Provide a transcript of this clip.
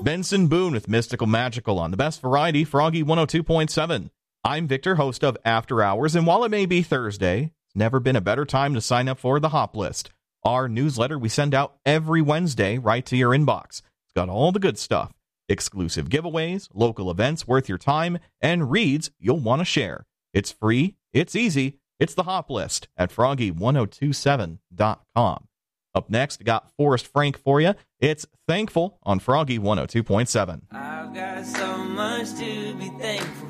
Benson Boone with Mystical Magical on the best variety, Froggy 102.7. I'm Victor, host of After Hours, and while it may be Thursday, it's never been a better time to sign up for the Hop List, our newsletter we send out every Wednesday right to your inbox. It's got all the good stuff, exclusive giveaways, local events worth your time, and reads you'll want to share. It's free, it's easy, it's the Hop List at froggy1027.com. Up next, got Forrest Frank for you. It's Thankful on Froggy 102.7. I've got so much to be thankful